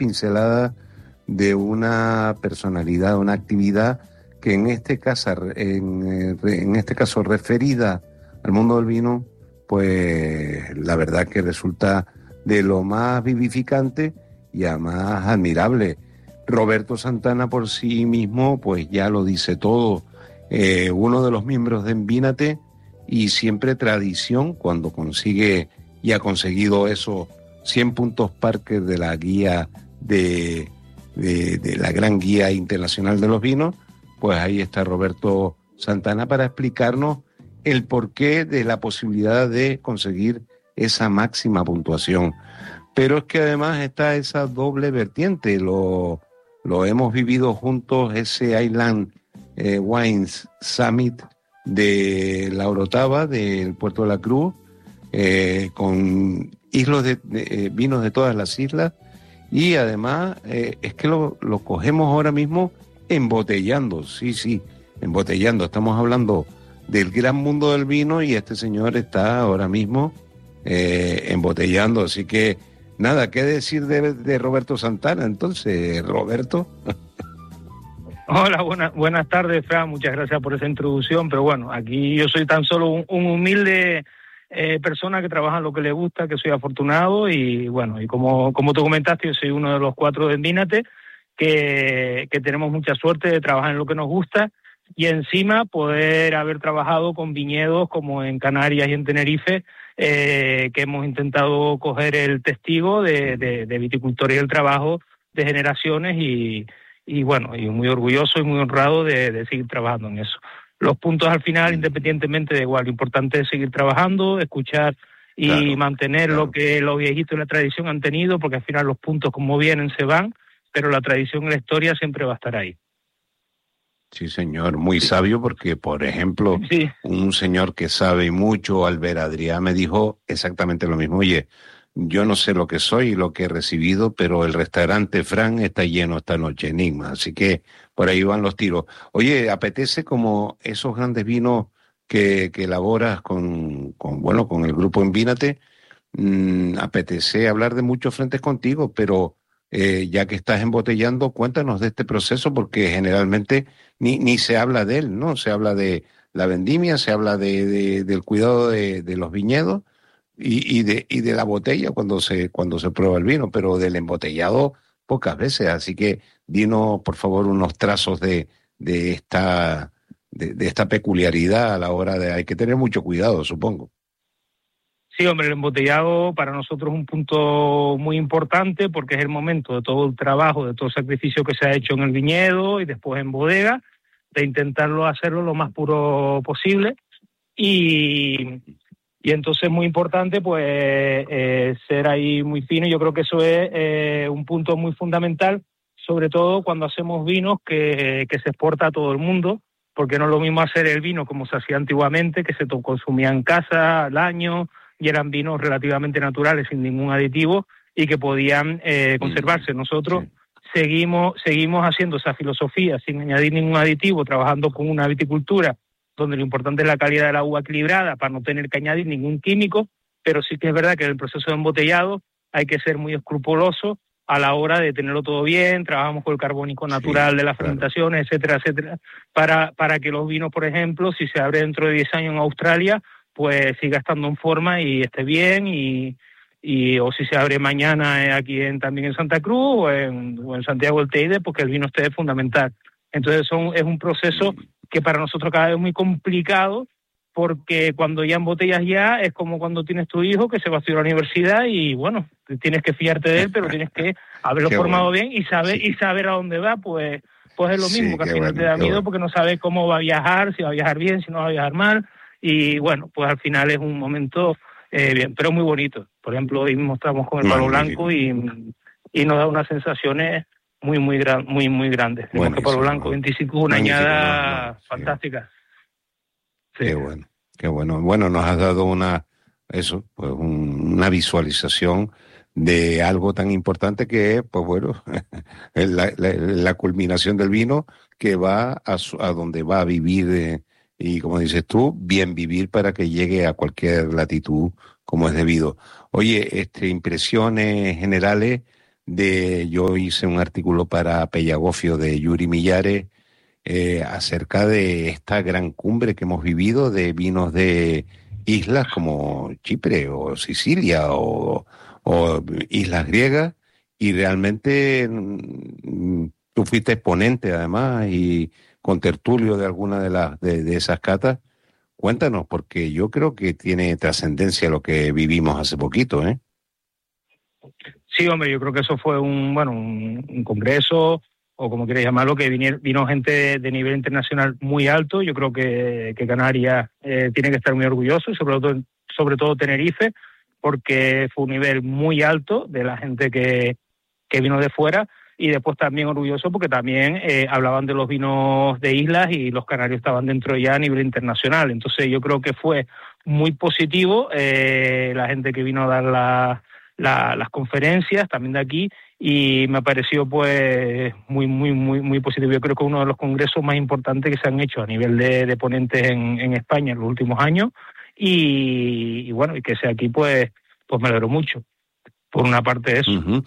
pinceladas de una personalidad, una actividad que en este caso referida al mundo del vino, pues la verdad que resulta de lo más vivificante y además admirable. Roberto Santana por sí mismo pues ya lo dice todo, uno de los miembros de Envínate y siempre tradición cuando consigue y ha conseguido esos 100 puntos Parker de la guía de la gran guía internacional de los vinos, pues ahí está Roberto Santana para explicarnos el porqué de la posibilidad de conseguir esa máxima puntuación. Pero es que además está esa doble vertiente, lo hemos vivido juntos, ese Island Wines Summit de La Orotava, del Puerto de la Cruz, con vinos de todas las islas, y además es que lo cogemos ahora mismo embotellando, sí, embotellando. Estamos hablando del gran mundo del vino y este señor está ahora mismo embotellando, así que nada, ¿qué decir de Roberto Santana? Entonces, Roberto. Hola, buenas tardes, Fran, muchas gracias por esa introducción, pero bueno, aquí yo soy tan solo un humilde persona que trabaja en lo que le gusta, que soy afortunado y bueno, y como tú comentaste, yo soy uno de los 4 de Envínate, que tenemos mucha suerte de trabajar en lo que nos gusta y encima poder haber trabajado con viñedos como en Canarias y en Tenerife, que hemos intentado coger el testigo de viticultores y el trabajo de generaciones y bueno, y muy orgulloso y muy honrado de seguir trabajando en eso. Los puntos al final, independientemente de igual, lo importante es seguir trabajando, escuchar y mantener lo que los viejitos de la tradición han tenido, porque al final los puntos como vienen se van, pero la tradición y la historia siempre va a estar ahí. Sí, señor, muy sabio porque, por ejemplo, un señor que sabe mucho, Albert Adrià, me dijo exactamente lo mismo. Oye, yo no sé lo que soy y lo que he recibido, pero el restaurante Fran está lleno esta noche, Enigma, así que por ahí van los tiros. Oye, apetece como esos grandes vinos que elaboras con el grupo Envínate, apetece hablar de muchos frentes contigo, pero ya que estás embotellando, cuéntanos de este proceso, porque generalmente ni se habla de él, ¿no? Se habla de la vendimia, se habla del cuidado de los viñedos y de la botella cuando se prueba el vino, pero del embotellado pocas veces. Así que dinos, por favor, unos trazos de esta peculiaridad a la hora de... Hay que tener mucho cuidado, supongo. Sí, hombre, el embotellado para nosotros es un punto muy importante porque es el momento de todo el trabajo, de todo el sacrificio que se ha hecho en el viñedo y después en bodega, de intentarlo hacerlo lo más puro posible y entonces es muy importante pues ser ahí muy fino. Yo creo que eso es un punto muy fundamental, sobre todo cuando hacemos vinos que se exporta a todo el mundo, porque no es lo mismo hacer el vino como se hacía antiguamente, que se consumía en casa al año y eran vinos relativamente naturales, sin ningún aditivo y que podían conservarse. Nosotros seguimos haciendo esa filosofía sin añadir ningún aditivo, trabajando con una viticultura donde lo importante es la calidad de la uva equilibrada para no tener que añadir ningún químico, pero sí que es verdad que en el proceso de embotellado hay que ser muy escrupuloso a la hora de tenerlo todo bien. Trabajamos con el carbónico natural de las fermentaciones, etcétera, para que los vinos, por ejemplo, si se abre dentro de 10 años en Australia, pues siga estando en forma y esté bien, o si se abre mañana aquí también en Santa Cruz o en Santiago del Teide, pues que el vino esté fundamental. Entonces es un proceso que para nosotros cada vez es muy complicado, porque cuando ya embotellas ya es como cuando tienes tu hijo que se va a estudiar a la universidad y bueno, tienes que fiarte de él, pero tienes que haberlo formado bien y saber a dónde va, pues es lo mismo, que al final te da miedo porque no sabes cómo va a viajar, si va a viajar bien, si no va a viajar mal, y bueno, pues al final es un momento bien, pero muy bonito. Por ejemplo, hoy mostramos con el palo blanco y nos da unas sensaciones muy grandes. Tenemos que Palo Blanco 25, una añada fantástica. Sí. Qué bueno. Bueno, nos has dado una visualización de algo tan importante que es, pues bueno, la culminación del vino que va a donde va a vivir y como dices tú, bien vivir para que llegue a cualquier latitud como es debido. Oye, impresiones generales yo hice un artículo para Pellagofio de Yuri Millares acerca de esta gran cumbre que hemos vivido de vinos de islas como Chipre o Sicilia o islas griegas, y realmente tú fuiste exponente además y contertulio de alguna de esas catas. Cuéntanos, porque yo creo que tiene trascendencia lo que vivimos hace poquito, ¿eh? Sí, hombre, yo creo que eso fue un congreso, o como queréis llamarlo, que vino gente de nivel internacional muy alto. Yo creo que Canarias tiene que estar muy orgulloso, y sobre todo Tenerife, porque fue un nivel muy alto de la gente que vino de fuera, y después también orgulloso porque también hablaban de los vinos de islas y los canarios estaban dentro ya a nivel internacional. Entonces yo creo que fue muy positivo la gente que vino a dar las conferencias también de aquí, y me pareció pues muy positivo. Yo creo que uno de los congresos más importantes que se han hecho a nivel de ponentes en España en los últimos años, y bueno, y que sea aquí pues me alegro mucho. Por una parte eso. Uh-huh.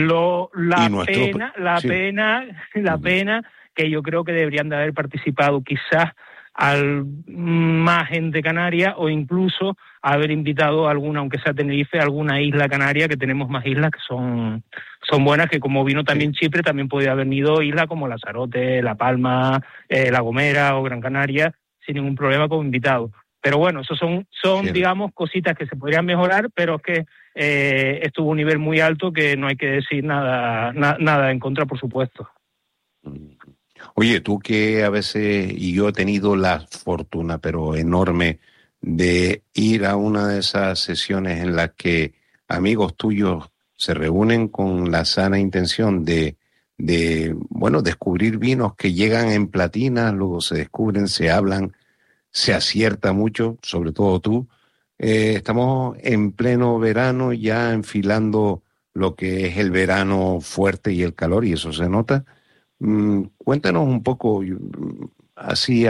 La pena que yo creo que deberían de haber participado quizás más gente canaria, o incluso haber invitado a alguna, aunque sea Tenerife, alguna isla canaria, que tenemos más islas que son buenas, que como vino también Chipre, también podía haber venido islas como Lanzarote, La Palma, La Gomera o Gran Canaria, sin ningún problema como invitado. Pero bueno, eso son digamos, cositas que se podrían mejorar, pero es que estuvo a un nivel muy alto que no hay que decir nada en contra, por supuesto. Oye, tú que a veces, y yo he tenido la fortuna, pero enorme, de ir a una de esas sesiones en las que amigos tuyos se reúnen con la sana intención de descubrir vinos que llegan en platinas, luego se descubren, se hablan, se acierta mucho, sobre todo tú. Estamos en pleno verano, ya enfilando lo que es el verano fuerte y el calor, y eso se nota. Cuéntanos un poco, así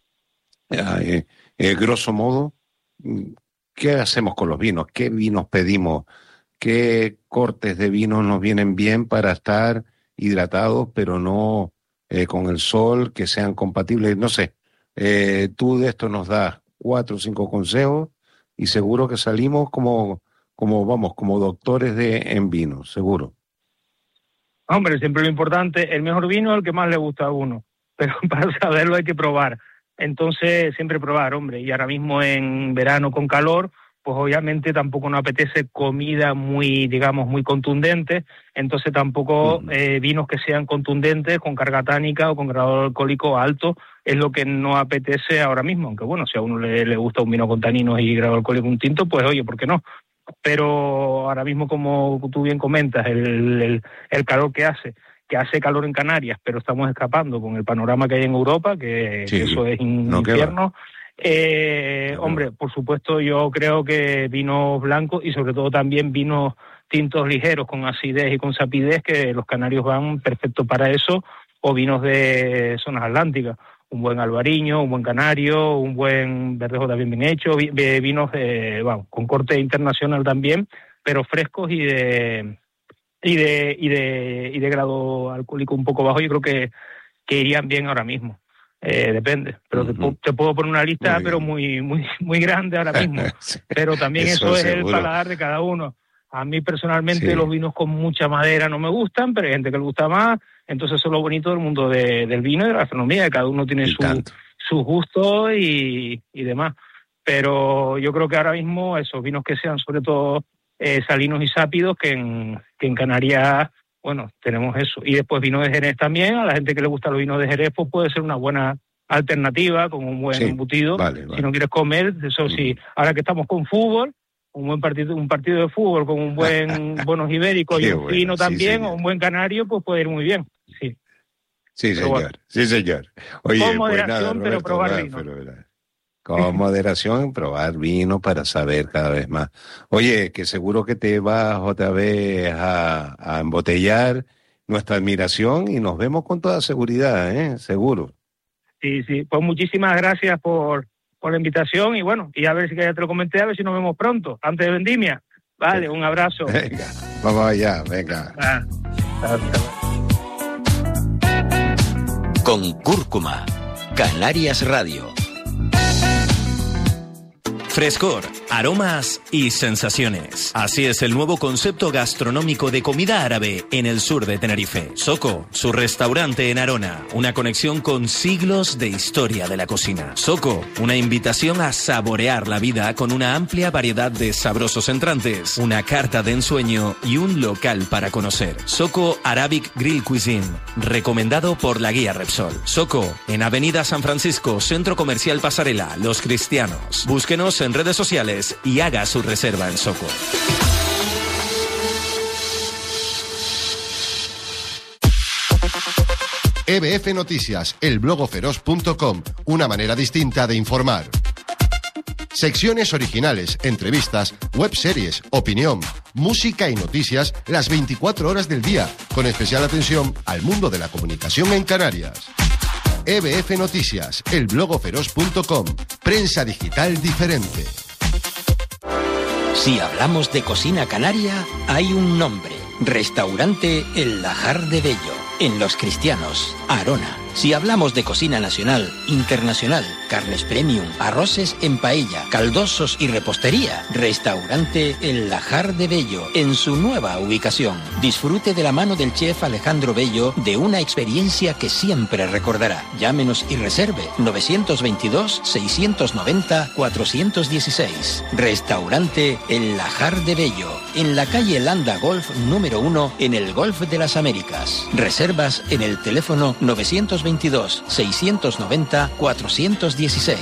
grosso modo, ¿qué hacemos con los vinos? ¿Qué vinos pedimos? ¿Qué cortes de vinos nos vienen bien para estar hidratados, pero no con el sol, que sean compatibles? No sé, tú de esto nos das 4 o 5 consejos y seguro que salimos como doctores en vino, seguro. Hombre, siempre lo importante, el mejor vino es el que más le gusta a uno, pero para saberlo hay que probar. Entonces, siempre probar, hombre. Y ahora mismo en verano con calor, pues obviamente tampoco nos apetece comida muy, digamos, muy contundente. Entonces tampoco vinos que sean contundentes, con carga tánica o con grado alcohólico alto, es lo que no apetece ahora mismo. Aunque bueno, si a uno le gusta un vino con taninos y grado alcohólico un tinto, pues oye, ¿por qué no? Pero ahora mismo, como tú bien comentas, el calor que hace calor en Canarias, pero estamos escapando con el panorama que hay en Europa, que eso es infierno. Hombre, por supuesto, yo creo que vinos blancos y sobre todo también vinos tintos ligeros con acidez y con sapidez, que los canarios van perfecto para eso, o vinos de zonas atlánticas. Un buen albariño, un buen canario, un buen verdejo también bien hecho, vinos con corte internacional también, pero frescos y de grado alcohólico un poco bajo. Yo creo que irían bien ahora mismo. Depende, pero te puedo poner una lista, pero muy grande ahora mismo. Sí, pero también eso es el paladar de cada uno. A mí personalmente los vinos con mucha madera no me gustan, pero hay gente que le gusta más. Entonces eso es lo bonito del mundo del vino y de la gastronomía, que cada uno tiene sus gustos y demás. Pero yo creo que ahora mismo esos vinos que sean sobre todo salinos y sápidos, que en Canarias, bueno, tenemos eso. Y después vino de Jerez también. A la gente que le gusta los vinos de Jerez, pues puede ser una buena alternativa con un buen embutido. Vale. Si no quieres comer, eso sí. Ahora que estamos con fútbol, un partido de fútbol con un buen buenos ibéricos y un fino también, o un buen canario, pues puede ir muy bien. Sí, señor. Bueno. Sí, señor. Oye, con moderación, pues nada, Roberto, pero probar vino. Con moderación, probar vino para saber cada vez más. Oye, que seguro que te vas otra vez a embotellar nuestra admiración y nos vemos con toda seguridad, ¿eh? Seguro. Sí. Pues muchísimas gracias por la invitación y bueno, y a ver si ya te lo comenté, a ver si nos vemos pronto, antes de vendimia. Vale, un abrazo. Venga, vamos allá, venga. Con Cúrcuma, Canarias Radio. Frescor, aromas y sensaciones. Así es el nuevo concepto gastronómico de comida árabe en el sur de Tenerife. Soko, su restaurante en Arona, una conexión con siglos de historia de la cocina. Soko, una invitación a saborear la vida con una amplia variedad de sabrosos entrantes, una carta de ensueño y un local para conocer. Soko Arabic Grill Cuisine, recomendado por la guía Repsol. Soko, en Avenida San Francisco, Centro Comercial Pasarela, Los Cristianos. Búsquenos en redes sociales y haga su reserva en Soko. EBF Noticias, el blogoferoz.com, una manera distinta de informar. Secciones originales, entrevistas, webseries, opinión, música y noticias las 24 horas del día, con especial atención al mundo de la comunicación en Canarias. EBF Noticias, el blogoferoz.com, prensa digital diferente. Si hablamos de cocina canaria, hay un nombre. Restaurante El Lajar de Bello, en Los Cristianos, Arona. Si hablamos de cocina nacional, internacional, carnes premium, arroces en paella, caldosos y repostería, Restaurante El Lajar de Bello, en su nueva ubicación. Disfrute de la mano del chef Alejandro Bello de una experiencia que siempre recordará. Llámenos y reserve 922-690-416. Restaurante El Lajar de Bello, en la calle Landa Golf número 1, en el Golf de las Américas. Reservas en el teléfono 922-690-416.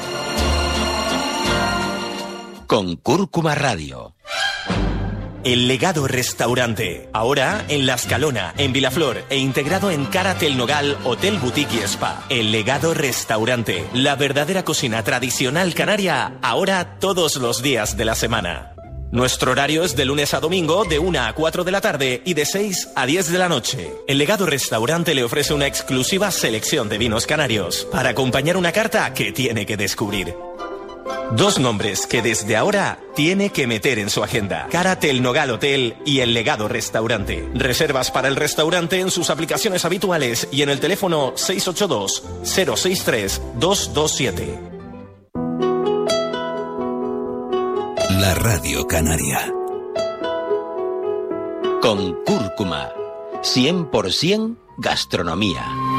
Con Cúrcuma Radio. El Legado Restaurante, ahora en La Escalona, en Vilaflor, e integrado en Karate El Nogal, Hotel Boutique y Spa. El Legado Restaurante, la verdadera cocina tradicional canaria, ahora todos los días de la semana. Nuestro horario es de lunes a domingo, de 1 a 4 de la tarde y de 6 a 10 de la noche. El Legado Restaurante le ofrece una exclusiva selección de vinos canarios para acompañar una carta que tiene que descubrir. 2 nombres que desde ahora tiene que meter en su agenda: Karate El Nogal Hotel y El Legado Restaurante. Reservas para el restaurante en sus aplicaciones habituales y en el teléfono 682-063-227. La Radio Canaria. Con Cúrcuma, 100% gastronomía.